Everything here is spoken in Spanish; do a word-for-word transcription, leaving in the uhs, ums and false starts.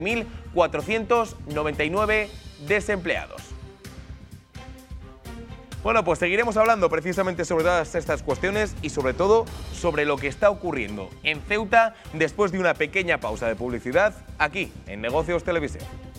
mil cuatrocientos noventa y nueve desempleados. Bueno, pues seguiremos hablando precisamente sobre todas estas cuestiones y sobre todo sobre lo que está ocurriendo en Ceuta después de una pequeña pausa de publicidad aquí en Negocios Televisión.